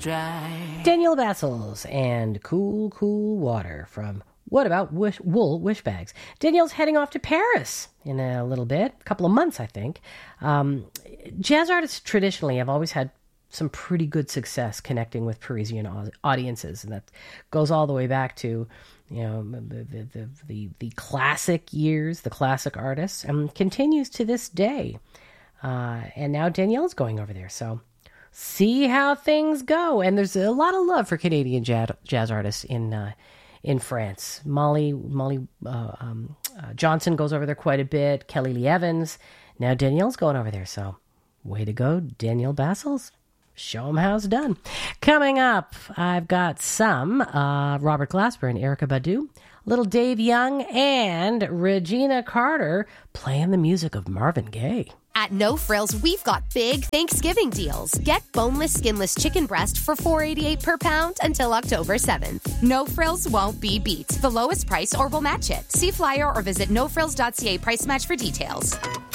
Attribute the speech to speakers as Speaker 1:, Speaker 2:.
Speaker 1: dry.
Speaker 2: Danielle Bassels and Cool, Cool Water from What About Wool Wish Bags. Danielle's heading off to Paris in a little bit, a couple of months, I think. Jazz artists traditionally have always had some pretty good success connecting with Parisian audiences, and that goes all the way back to, you know, the classic years, the classic artists, and continues to this day. And now Danielle's going over there, so see how things go. And there's a lot of love for Canadian jazz artists in France. Molly Johnson goes over there quite a bit. Kelly Lee Evans. Now Danielle's going over there, so way to go, Danielle Bassels. Show them how it's done. Coming up, I've got some Robert Glasper and Erykah Badu, little Dave Young, and Regina Carter playing the music of Marvin Gaye.
Speaker 3: At No Frills, we've got big Thanksgiving deals. Get boneless, skinless chicken breast for $4.88 per pound until October 7th. No Frills won't be beat. The lowest price or we'll match it. See flyer or visit nofrills.ca price match for details.